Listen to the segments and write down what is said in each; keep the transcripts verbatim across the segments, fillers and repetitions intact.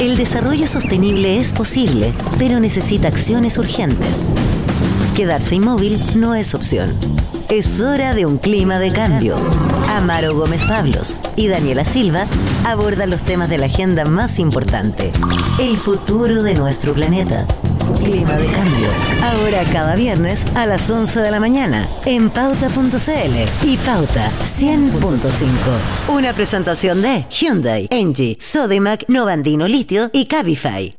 El desarrollo sostenible es posible, pero necesita acciones urgentes. Quedarse inmóvil no es opción. Es hora de un clima de cambio. Amaro Gómez Pablos y Daniela Silva abordan los temas de la agenda más importante. El futuro de nuestro planeta. Clima de cambio. Ahora cada viernes a las once de la mañana en pauta punto c l y Pauta cien punto cinco. Una presentación de Hyundai, Engie, Sodimac, Novandino Litio y Cabify.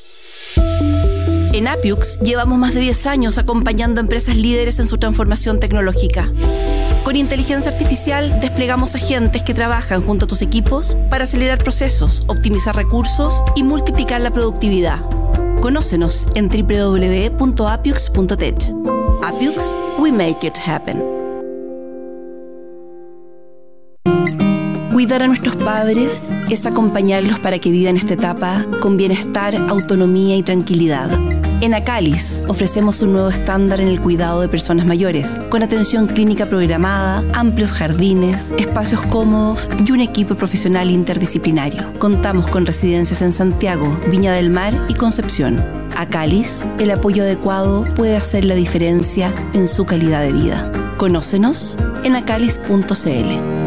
En Appiux llevamos más de diez años acompañando a empresas líderes en su transformación tecnológica. Con inteligencia artificial desplegamos agentes que trabajan junto a tus equipos para acelerar procesos, optimizar recursos y multiplicar la productividad. Conócenos en doble u doble u doble u punto appiux punto tech. Appiux, we make it happen. Cuidar a nuestros padres es acompañarlos para que vivan esta etapa con bienestar, autonomía y tranquilidad. En Acalis ofrecemos un nuevo estándar en el cuidado de personas mayores, con atención clínica programada, amplios jardines, espacios cómodos y un equipo profesional interdisciplinario. Contamos con residencias en Santiago, Viña del Mar y Concepción. Acalis, el apoyo adecuado puede hacer la diferencia en su calidad de vida. Conócenos en acalis punto c l.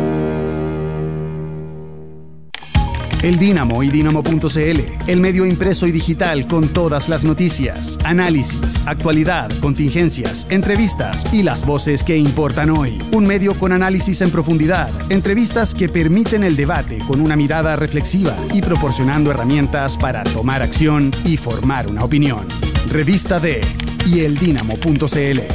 El Dínamo y Dínamo punto c l, el medio impreso y digital con todas las noticias, análisis, actualidad, contingencias, entrevistas y las voces que importan hoy. Un medio con análisis en profundidad, entrevistas que permiten el debate con una mirada reflexiva y proporcionando herramientas para tomar acción y formar una opinión. Revista D y el Dínamo punto c l.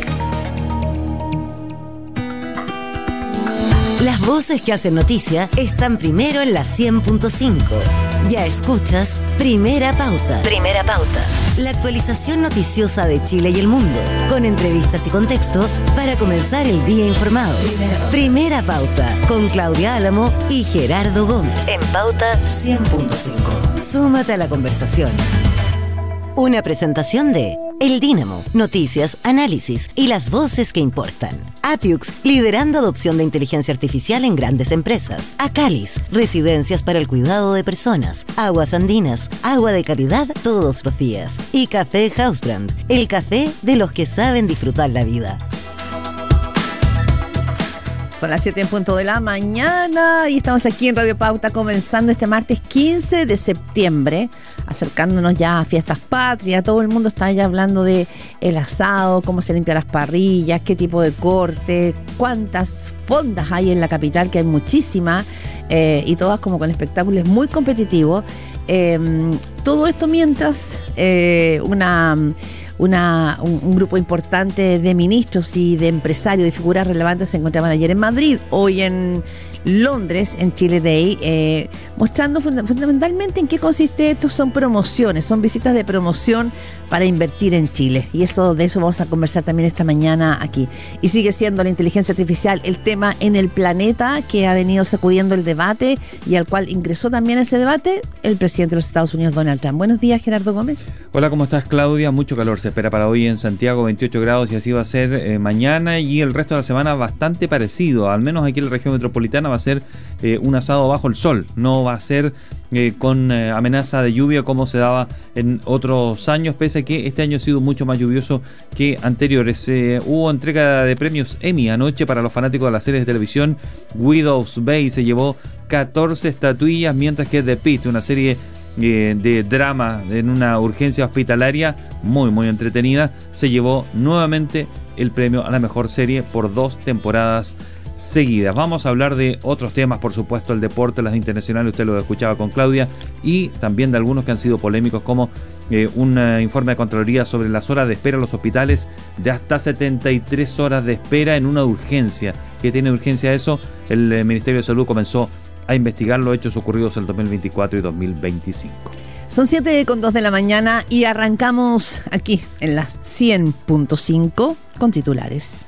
Las voces que hacen noticia están primero en la cien punto cinco. Ya escuchas Primera Pauta. Primera Pauta. La actualización noticiosa de Chile y el mundo, con entrevistas y contexto para comenzar el día informados. Primera Pauta, con Claudia Álamo y Gerardo Gómez. En Pauta cien punto cinco. Súmate a la conversación. Una presentación de El Dínamo, noticias, análisis y las voces que importan. Appiux, liderando adopción de inteligencia artificial en grandes empresas. Acalis, residencias para el cuidado de personas. Aguas Andinas, agua de calidad todos los días. Y Café Hausbrand, el café de los que saben disfrutar la vida. Son las siete en punto de la mañana y estamos aquí en Radio Pauta comenzando este martes quince de septiembre, acercándonos ya a fiestas patrias. Todo el mundo está ya hablando de el asado, cómo se limpian las parrillas, qué tipo de corte, cuántas fondas hay en la capital, que hay muchísimas, eh, y todas como con espectáculos muy competitivos. Eh, todo esto mientras eh, una... Una, un, un grupo importante de ministros y de empresarios, de figuras relevantes se encontraban ayer en Madrid, hoy en Londres, en Chile Day, eh, mostrando funda- fundamentalmente en qué consiste esto. Son promociones, son visitas de promoción para invertir en Chile, y eso de eso vamos a conversar también esta mañana aquí. Y sigue siendo la inteligencia artificial el tema en el planeta que ha venido sacudiendo el debate y al cual ingresó también ese debate el presidente de los Estados Unidos, Donald Trump. Buenos días, Gerardo Gómez. Hola, ¿cómo estás, Claudia? Mucho calor se espera para hoy en Santiago, veintiocho grados, y así va a ser eh, mañana y el resto de la semana bastante parecido. Al menos aquí en la región metropolitana va a ser eh, un asado bajo el sol, no va a ser eh, con eh, amenaza de lluvia como se daba en otros años, pese a que este año ha sido mucho más lluvioso que anteriores. Eh, hubo entrega de premios Emmy anoche para los fanáticos de las series de televisión. Widow's Bay se llevó catorce estatuillas, mientras que The Pitt, una serie Eh, de drama en una urgencia hospitalaria muy muy entretenida, se llevó nuevamente el premio a la mejor serie por dos temporadas seguidas. Vamos a hablar de otros temas, por supuesto, el deporte, las internacionales, usted lo escuchaba con Claudia, y también de algunos que han sido polémicos, como eh, un uh, informe de Contraloría sobre las horas de espera en los hospitales, de hasta setenta y tres horas de espera en una urgencia. ¿Qué tiene urgencia eso? El eh, Ministerio de Salud comenzó a investigar los hechos ocurridos en dos mil veinticuatro y dos mil veinticinco. Son siete con dos de la mañana y arrancamos aquí en las cien punto cinco con titulares.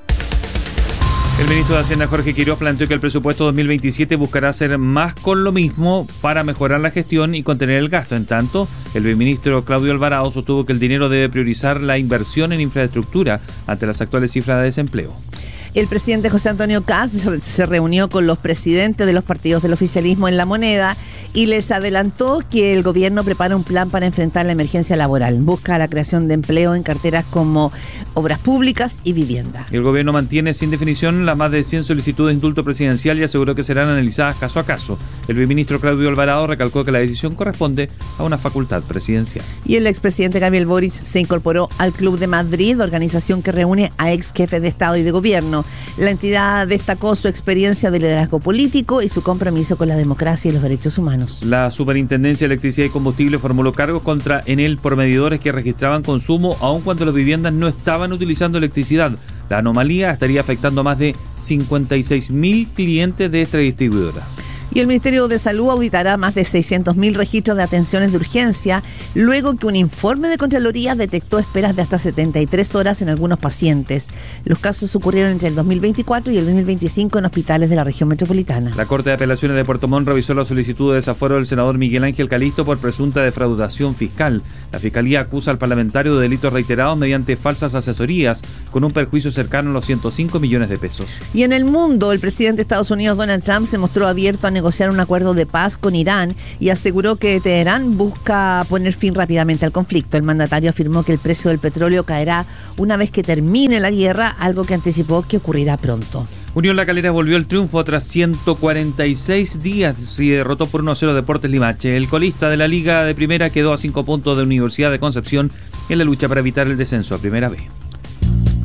El ministro de Hacienda, Jorge Quiroz, planteó que el presupuesto dos mil veintisiete buscará hacer más con lo mismo para mejorar la gestión y contener el gasto. En tanto, el ministro Claudio Alvarado sostuvo que el dinero debe priorizar la inversión en infraestructura ante las actuales cifras de desempleo. El presidente José Antonio Kast se reunió con los presidentes de los partidos del oficialismo en La Moneda y les adelantó que el gobierno prepara un plan para enfrentar la emergencia laboral. Busca la creación de empleo en carteras como obras públicas y vivienda. El gobierno mantiene sin definición las más de cien solicitudes de indulto presidencial y aseguró que serán analizadas caso a caso. El viceministro Claudio Alvarado recalcó que la decisión corresponde a una facultad presidencial. Y el expresidente Gabriel Boric se incorporó al Club de Madrid, organización que reúne a ex jefes de Estado y de Gobierno. La entidad destacó su experiencia de liderazgo político y su compromiso con la democracia y los derechos humanos. La Superintendencia de Electricidad y Combustible formuló cargos contra Enel por medidores que registraban consumo aun cuando las viviendas no estaban utilizando electricidad. La anomalía estaría afectando a más de cincuenta y seis mil clientes de esta distribuidora. Y el Ministerio de Salud auditará más de seiscientos mil registros de atenciones de urgencia, luego que un informe de Contraloría detectó esperas de hasta setenta y tres horas en algunos pacientes. Los casos ocurrieron entre el dos mil veinticuatro y el dos mil veinticinco en hospitales de la región metropolitana. La Corte de Apelaciones de Puerto Montt revisó la solicitud de desafuero del senador Miguel Ángel Calisto por presunta defraudación fiscal. La Fiscalía acusa al parlamentario de delitos reiterados mediante falsas asesorías, con un perjuicio cercano a los ciento cinco millones de pesos. Y en el mundo, el presidente de Estados Unidos, Donald Trump, se mostró abierto a negociar un acuerdo de paz con Irán y aseguró que Teherán busca poner fin rápidamente al conflicto. El mandatario afirmó que el precio del petróleo caerá una vez que termine la guerra, algo que anticipó que ocurrirá pronto. Unión La Calera volvió al triunfo tras ciento cuarenta y seis días y derrotó por uno a cero Deportes Limache. El colista de la Liga de Primera quedó a cinco puntos de Universidad de Concepción en la lucha para evitar el descenso a Primera B.